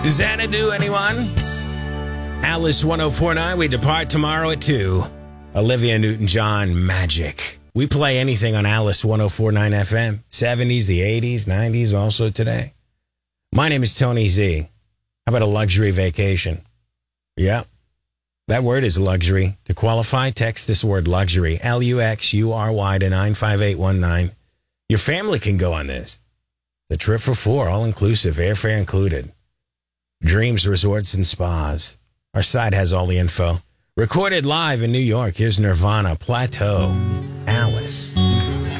Xanadu, anyone? Alice 1049. We depart tomorrow at 2. Olivia Newton-John, Magic. We play anything on Alice 1049 FM. 70s, the 80s, 90s, also today. My name is Tony Z. How about a luxury vacation? Yeah. That word is luxury. To qualify, text this word luxury, Luxury, to 95819. Your family can go on this. The trip for 4, all-inclusive, airfare included. Dreams, resorts, and spas. Our site has all the info. Recorded live in New York. Here's Nirvana, Plateau, Alice.